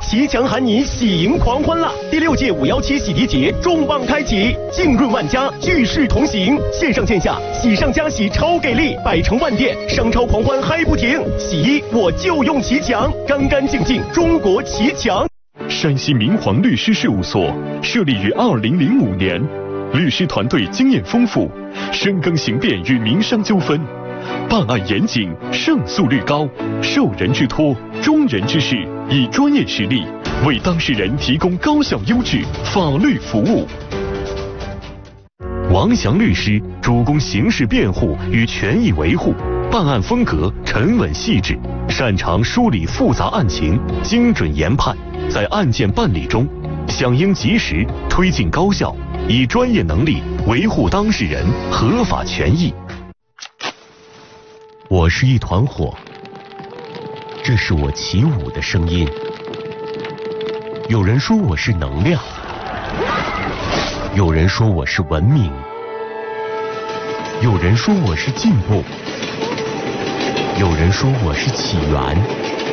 骑墙喊你喜迎狂欢啦！第6届517洗涤节重磅开启，浸润万家，聚世同行，线上线下喜上加喜超给力，百城万店商超狂欢嗨不停，洗衣我就用骑墙，干干净净中国骑墙。 山西明皇律师事务所设立于2005年，律师团队经验丰富，深耕刑辩与民商纠纷，办案严谨，胜诉率高，受人之托，忠人之事，以专业实力为当事人提供高效优质法律服务。王祥律师主攻刑事辩护与权益维护，办案风格沉稳细致，擅长梳理复杂案情，精准研判，在案件办理中响应及时，推进高效，以专业能力维护当事人合法权益。我是一团火，这是我起舞的声音。有人说我是能量，有人说我是文明，有人说我是进步，有人说我是起源。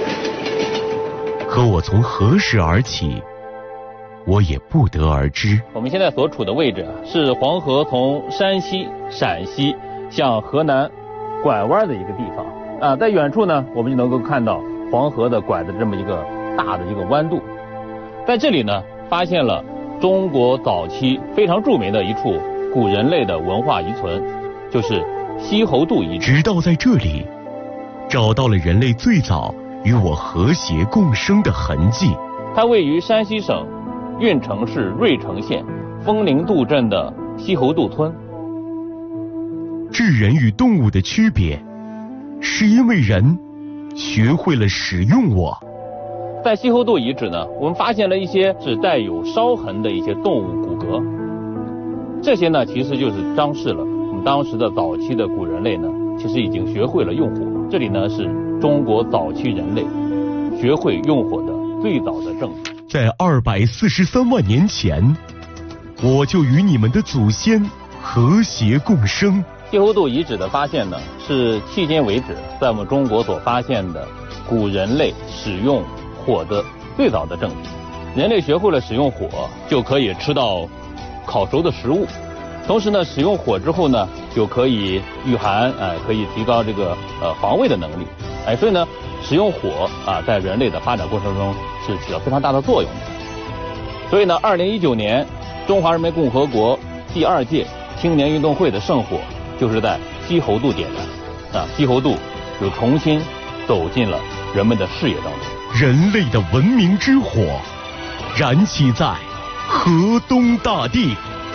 可我从何时而起，我也不得而知。 我们现在所处的位置是黄河从山西、陕西向河南拐弯的一个地方在远处呢，我们就能够看到黄河的拐的这么一个大的一个弯度。在这里呢，发现了中国早期非常著名的一处古人类的文化遗存，就是西侯渡遗址。 直到在这里找到了人类最早与我和谐共生的痕迹。 它位于山西省运城市芮城县枫林渡镇的西侯渡村。 智人与动物的区别，是因为人学会了使用我。 在西侯渡遗址呢，我们发现了一些是带有烧痕的一些动物骨骼，这些呢其实就是彰示了我们当时的早期的古人类呢，其实已经学会了用火。这里呢是中国早期人类学会用火的最早的证据。 在243万年前，我就与你们的祖先和谐共生。 西侯渡遗址的发现呢，是迄今为止在我们中国所发现的古人类使用火的最早的证据。人类学会了使用火，就可以吃到烤熟的食物，同时呢，使用火之后呢，就可以御寒，可以提高这个防卫的能力，所以呢，使用火在人类的发展过程中是起到非常大的作用的。所以呢，2019年中华人民共和国第2届青年运动会的圣火就是在西侯渡点燃，西侯渡又重新走进了人们的视野当中。 人类的文明之火，燃起在河东大地。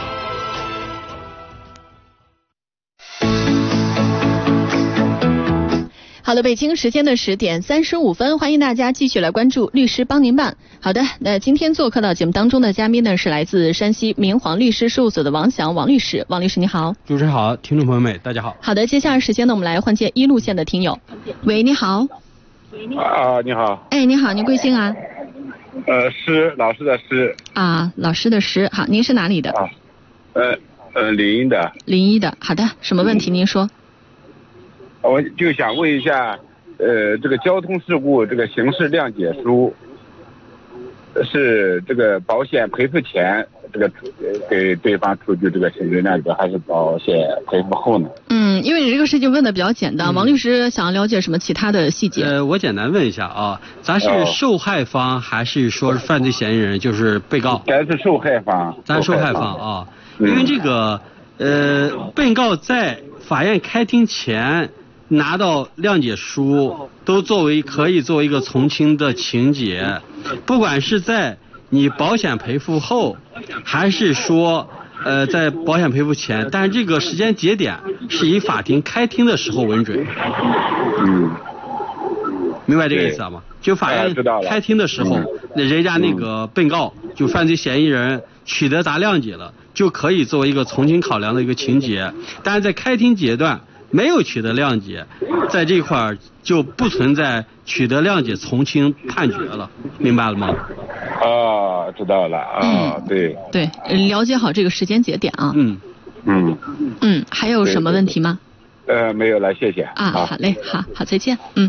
好的，北京时间的10点35分，欢迎大家继续来关注律师帮您办。好的，那今天做客到节目当中的嘉宾呢，是来自山西明皇律师事务所的王祥王律师。王律师你好。 主持人好，听众朋友们大家好。 好的，接下来时间呢，我们来换接一路线的听友。喂，你好。 你好。 哎，你好，您贵姓啊？ 师，老师的师。 老师的师。好，您是哪里的？ 临沂的。 临沂的。好的，什么问题您说？ 我就想问一下，这个交通事故这个刑事谅解书，是这个保险赔付前这个给对方出具这个刑事谅解，还是保险赔付后呢？ 因为你这个事情问的比较简单，王律师想要了解什么其他的细节？ 我简单问一下啊，咱是受害方还是说是犯罪嫌疑人，就是被告？ 咱是受害方。 咱受害方啊，因为这个被告在法院开庭前拿到谅解书，都可以作为一个从轻的情节，不管是在你保险赔付后，还是说在保险赔付前，但是这个时间节点是以法庭开庭的时候为准。明白这个意思吗？就法院开庭的时候，人家那个被告就犯罪嫌疑人取得咱谅解了，就可以作为一个从轻考量的一个情节，但是在开庭阶段没有取得谅解，在这块儿就不存在取得谅解从轻判决了，明白了吗？ 知道了对， 了解好这个时间节点啊。还有什么问题吗？ 没有了，谢谢。 好嘞，好，再见。